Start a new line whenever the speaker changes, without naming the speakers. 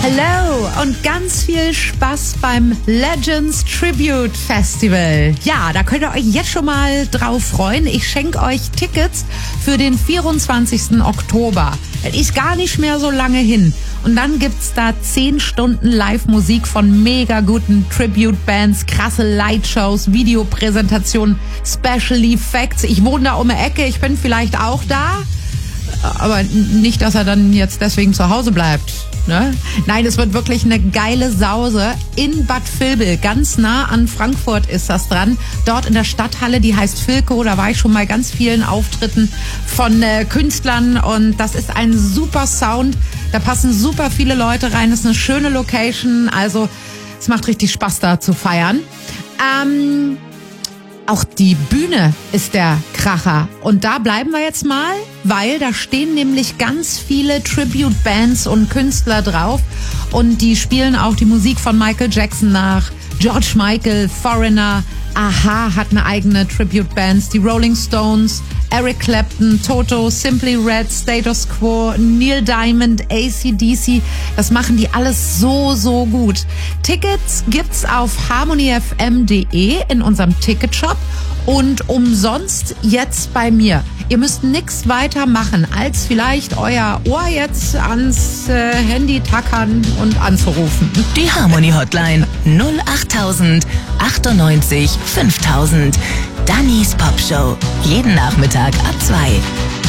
Hallo und ganz viel Spaß beim Legends Tribute Festival. Ja, da könnt ihr euch jetzt schon mal drauf freuen. Ich schenke euch Tickets für den 24. Oktober. Das ist gar nicht mehr so lange hin. Und dann gibt's da 10 Stunden Live-Musik von mega guten Tribute-Bands, krasse Lightshows, Videopräsentationen, Special Effects. Ich wohne da um die Ecke, ich bin vielleicht auch da. Aber nicht, dass er dann jetzt deswegen zu Hause bleibt. Ne? Nein, es wird wirklich eine geile Sause in Bad Vilbel. Ganz nah an Frankfurt ist das dran. Dort in der Stadthalle, die heißt Filco. Da war ich schon bei ganz vielen Auftritten von Künstlern. Und das ist ein super Sound. Da passen super viele Leute rein. Das ist eine schöne Location. Also es macht richtig Spaß, da zu feiern. Auch die Bühne ist der Kracher. Und da bleiben wir jetzt mal, weil da stehen nämlich ganz viele Tribute-Bands und Künstler drauf. Und die spielen auch die Musik von Michael Jackson nach. George Michael, Foreigner, Aha hat eine eigene Tribute-Band. Die Rolling Stones, Eric Clapton, Toto, Simply Red, Status Quo, Neil Diamond, AC/DC. Das machen die alles so, so gut. Tickets gibt's auf harmonyfm.de in unserem Ticketshop und umsonst jetzt bei mir. Ihr müsst nichts weiter machen, als vielleicht euer Ohr jetzt ans Handy tackern und anzurufen.
Die Harmony Hotline 08000 98 5000. Dannys Popshow. Jeden Nachmittag ab 2.